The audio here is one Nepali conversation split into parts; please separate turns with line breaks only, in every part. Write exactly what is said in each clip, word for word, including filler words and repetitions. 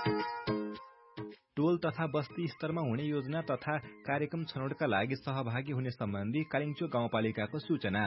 टोल तथा बस्ती स्तरमा हुने योजना तथा कार्यक्रम छनौटका लागि सहभागी हुने सम्बन्धी कालिङ्चोक गाउँपालिकाको सूचना।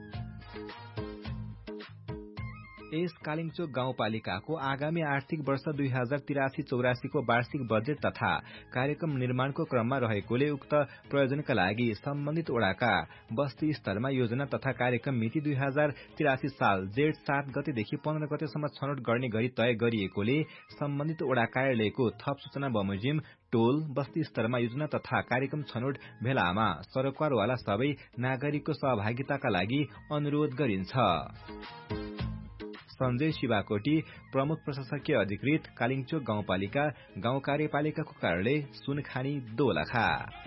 यस कालिङ्चोक गाउँपालिकाको आगामी आर्थिक वर्ष दुई हजार तिरासी चौरासी को वार्षिक बजेट तथा कार्यक्रम निर्माणको क्रममा रहेकोले उक्त प्रयोजनका लागि सम्बन्धित ओडाका बस्ती स्तरमा योजना तथा कार्यक्रम मिति दुई हजार तिरासी साल जेठ सात गतेदेखि पन्ध्र गतेसम्म छनौट गर्ने गरी तय गरिएकोले सम्बन्धित ओडा कार्यालयको थप सूचना बमोजिम टोल बस्ती स्तरमा योजना तथा कार्यक्रम छनौट भेलामा सरोकारवाला सबै नागरिकको सहभागिताका लागि अनुरोध गरिन्छ। सञ्जय शिवाकोटी, प्रमुख प्रशासकीय अधिकृत, कालिङ्चोक गाउँपालिका, गाउँ कार्यपालिकाको कार्यालय, सुनखानी, दोलखा।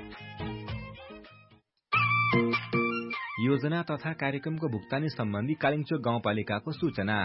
योजना तथा कार्यक्रमको भुक्तानी सम्बन्धी कालिङ्चोक गाउँपालिकाको सूचना।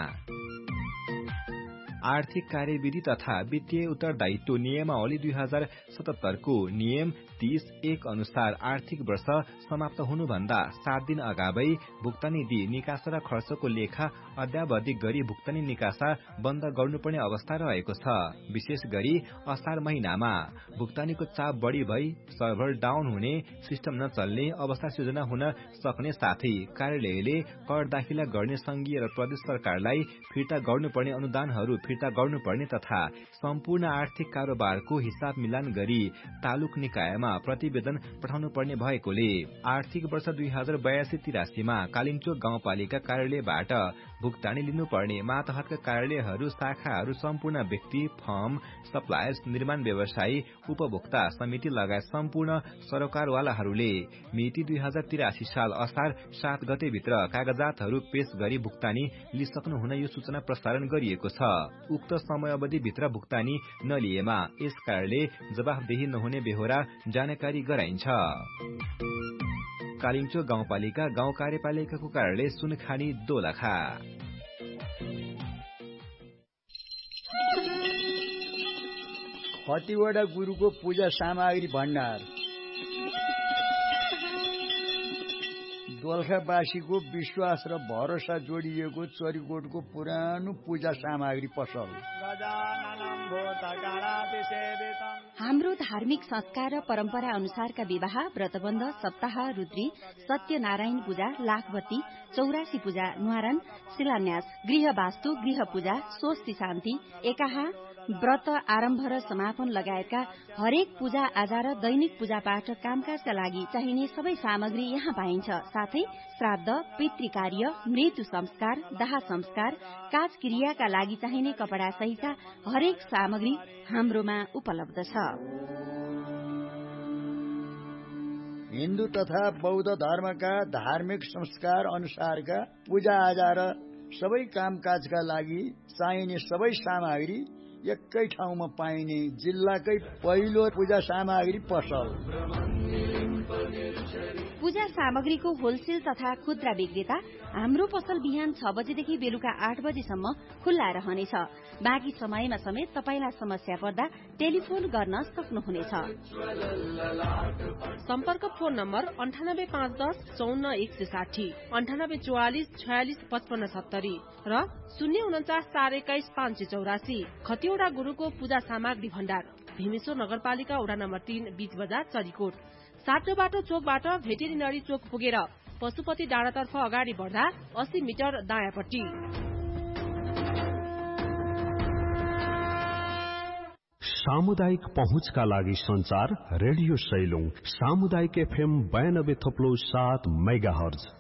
आर्थिक कार्यविधि तथा वित्तीय उत्तरदायित्व नियमावली दुई हजार सतहत्तर को नियम तीस एक अनुसार आर्थिक वर्ष समाप्त हुनुभन्दा सात दिन अगावै भुक्तानी दिई निकासा र खर्चको लेखा अद्यावधिक गरी भुक्तानी निकासा बन्द गर्नुपर्ने अवस्था रहेको छ। विशेष गरी असार महिनामा भुक्तानीको चाप बढ़ी भई सर्भर डाउन हुने, सिस्टम नचल्ने अवस्था सिर्जना हुन सक्ने साथै कार्यालयले कर दाखिला गर्ने संघीय र प्रदेश सरकारलाई फिर्ता गर्नुपर्ने अनुदानहरू फिर्ता गर्नुपर्ने तथा सम्पूर्ण आर्थिक कारोबारको हिसाब मिलान गरी तालुक निकायमा प्रतिवेदन पठाउनु पर्ने भएकोले आर्थिक वर्ष दुई हजार बयासी तिरासीमा कालिङ्चोक गाउँपालिका कार्यालयबाट भुक्तानी लिनुपर्ने मातहतका कार्यालयहरू, शाखाहरू, सम्पूर्ण व्यक्ति, फर्म, सप्लायर्स, निर्माण व्यवसायी, उपभोक्ता समिति लगायत सम्पूर्ण सरोकारवालाहरूले मिति दुई हजार तिरासी साल असार सात गतेभित्र कागजातहरू पेश गरी भुक्तानी लिइसक्नु हुन यो सूचना प्रसारण गरिएको छ। उक्त समयावधिभित्र भुक्तानी नलिएमा यस कार्यालय जवाफदेही नहुने बेहोरा जानकारी गराइन्छ। कालिङ्चोक गाउँपालिका, गाउँ कार्यपालिकाको कार्यालय, सुनखानी, दोलखा।
खतिवडा गुरुको पूजा सामग्री भण्डार दोलखावासीको विश्वास र भरोसा जोडिएको चरीकोटको पुरानो पूजा सामग्री पसल।
हाम्रो धार्मिक संस्कार र परम्परा अनुसारका विवाह, व्रतबन्ध, सप्ताह, रुद्री, सत्यनारायण पूजा, लाखबत्ती, चौरासी पूजा, न्वारन, शिलान्यास, गृह वास्तु, गृह पूजा, स्वस्ति शान्ति, एकाहा, व्रत आरम्भ र समापन लगायतका हरेक पूजा आजा र दैनिक पूजा पाठ कामकाजका लागि चाहिने सबै सामग्री यहाँ पाइन्छ। साथै श्राद्ध, पितृकार्य, मृत्यु संस्कार, दाह संस्कार, काज क्रियाका लागि चाहिने कपडा सहितका हरेक सामग्री हाम्रोमा उपलब्ध छ।
हिन्दू तथा बौद्ध धर्मका धार्मिक संस्कार अनुसारका पूजा आजा र सबै कामकाजका लागि चाहिने सबै सामग्री एकै ठाउँमा पाइने जिल्लाकै पहिलो पूजा सामग्री पसल।
पूजा सामग्रीको होलसेल तथा खुद्रा विक्रेता हाम्रो पसल बिहान छ बजेदेखि बेलुका आठ बजेसम्म खुल्ला रहनेछ। बाँकी समयमा समेत तपाईलाई समस्या पर्दा टेलिफोन गर्न सक्नुहुनेछ।
सम्पर्क फोन नम्बर अन्ठानब्बे पाँच दस चौन्न एक सय साठी, अन्ठानब्बे चौवालिस छयालिस पचपन्न सत्तरी र शून्य उन्चास चार एक्काइस पाँच सय चौरासी। खतिवडा गुरुको पूजा सामग्री भण्डार, भीमेश्वर नगरपालिका वडा नम्बर तीन, बीच बजार, चरीकोट। सातो बाटो चोकबाट भेटेरिनरी चोक पुगेर पशुपति डाँडातर्फ अगाडि बढ्दा अस्सी मिटर दायाँपट्टि।
सामुदायिक पहुँचका लागि संचार रेडियो सैलुङ, सामुदायिक एफएम बयानब्बे थप्लो सात मेगा हर्ज।